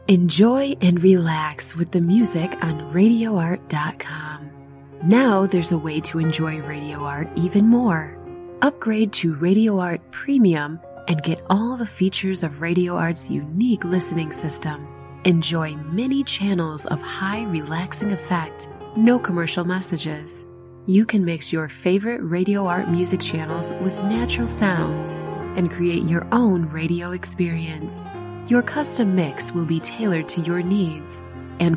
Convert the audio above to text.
Enjoy and relax with the music on RadioArt.com. Now there's a way to enjoy Radio Art even more. Upgrade to Radio Art Premium and get all the features of Radio Art's unique listening system. Enjoy many channels of high relaxing effect, no commercial messages. You can mix your favorite Radio Art music channels with natural sounds and create your own radio experience. Your custom mix will be tailored to your needs.